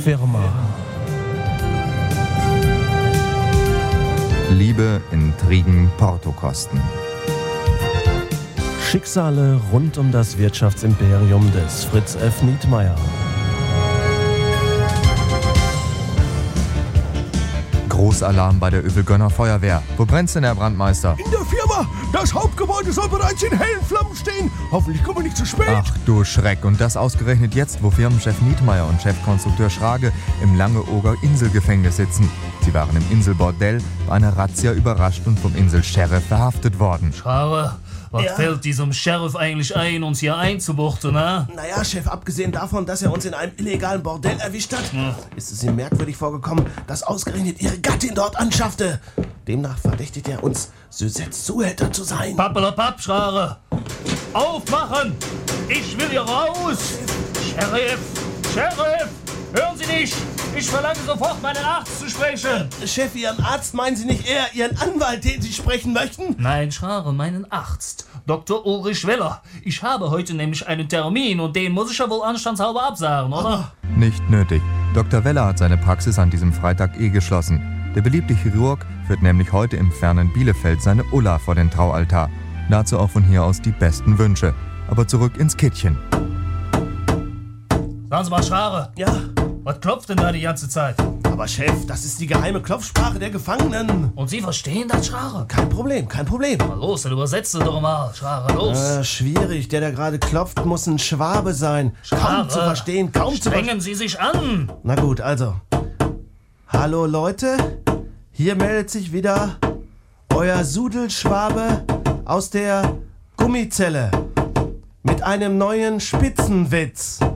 Firma. Liebe, Intrigen, Portokosten. Schicksale rund um das Wirtschaftsimperium des Fritz F. Nietmeyer. Großalarm bei der Övelgönner Feuerwehr. Wo brennt's denn, Herr Brandmeister? In der Firma! Das Hauptgebäude soll bereits in hellen Flammen stehen. Hoffentlich kommen wir nicht zu spät. Ach du Schreck. Und das ausgerechnet jetzt, wo Firmenchef Nietmeyer und Chefkonstrukteur Schrage im Langeoger Inselgefängnis sitzen. Sie waren im Inselbordell bei einer Razzia überrascht und vom Insel-Sheriff verhaftet worden. Schrage, was fällt diesem Sheriff eigentlich ein, uns hier einzubuchten, ne? Naja, Chef, abgesehen davon, dass er uns in einem illegalen Bordell erwischt hat, ist es ihm merkwürdig vorgekommen, dass ausgerechnet Ihre Gattin dort anschaffte. Demnach verdächtigt er uns, Susettes Zuhälter zu sein. Pappelapapp, Schrage! Aufmachen! Ich will hier raus! Sheriff! Sheriff! Hören Sie nicht! Ich verlange sofort, meinen Arzt zu sprechen! Chef, Ihren Arzt meinen Sie nicht eher Ihren Anwalt, den Sie sprechen möchten? Nein, Schrage, meinen Arzt. Dr. Ulrich Weller. Ich habe heute nämlich einen Termin und den muss ich ja wohl anstandshalber absagen, oder? Nicht nötig. Dr. Weller hat seine Praxis an diesem Freitag geschlossen. Der beliebte Chirurg führt nämlich heute im fernen Bielefeld seine Ulla vor den Traualtar. Dazu auch von hier aus die besten Wünsche. Aber zurück ins Kittchen. Sagen Sie mal, Schrage. Ja, Was klopft denn da die ganze Zeit? aber Chef, das ist die geheime Klopfsprache der Gefangenen. Und Sie verstehen das, Schrage? Kein Problem, kein Problem. Na los, dann übersetze doch mal, Schrage, los. Schwierig, der gerade klopft, muss ein Schwabe sein. Kaum zu verstehen, kaum zu verstehen. Strengen Sie sich an! Na gut, also. Hallo Leute, hier meldet sich wieder euer Sudelschwabe aus der Gummizelle mit einem neuen Spitzenwitz.